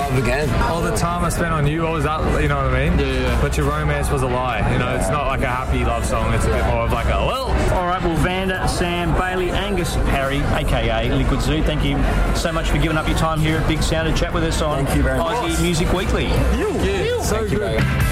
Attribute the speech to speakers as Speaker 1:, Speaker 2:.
Speaker 1: love again.
Speaker 2: All the time I spent on you, what was that? You know what I mean?
Speaker 3: Yeah.
Speaker 2: But your romance was a lie. You know, it's not like a happy love song. It's a bit more of like a, well.
Speaker 3: All right, well, Vander, Sam, Bailey, Angus, Harry, a.k.a. Liquid Zoo, thank you so much for giving up your time here at Big Sound to chat with us on
Speaker 1: Thank you very
Speaker 3: Aussie
Speaker 1: much.
Speaker 3: Music Weekly.
Speaker 2: Yeah, so good.